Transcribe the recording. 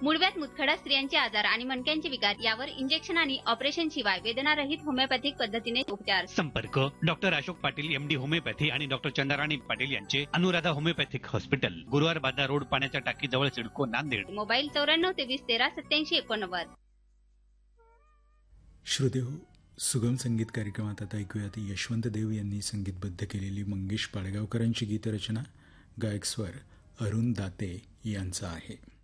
मूळव्याध, मुतखडा, स्त्रियांचे आजार आणि मणक्यांचे विकार यावर इंजेक्शन आणि ऑपरेशन शिवाय वेदनारहित होमिओपॅथिक पद्धतीने उपचार. संपर्क doctor Ashok Patil, MD homeopathy आणि डॉक्टर चंद्राराणी पाटील यांचे अनुराधा होमिओपॅथिक हॉस्पिटल, गुरुवार बाजार रोड, पाण्याच्या टाकी जवळ, सिडको, नांदेड. मोबाईल 9423138789. श्रोतेहो, सुगम संगीत कार्यक्रमात आता ऐकूयात यशवंत देव यांनी संगीतबद्ध केलेली मंगेश पाडगावकरांची गीतरचना. गायक स्वर अरुण दाते यांचा आहे.